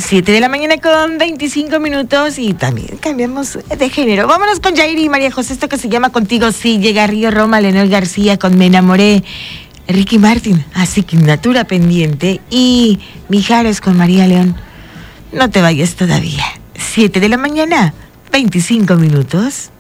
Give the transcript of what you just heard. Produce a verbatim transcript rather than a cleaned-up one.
siete de la mañana con veinticinco minutos y también cambiamos de género. Vámonos con Yair y María José, esto que se llama Contigo Sí. Llega Río Roma, Leonel García con Me Enamoré, Ricky Martin, Asignatura Pendiente y Mijares con María León. No te vayas todavía. siete de la mañana, veinticinco minutos.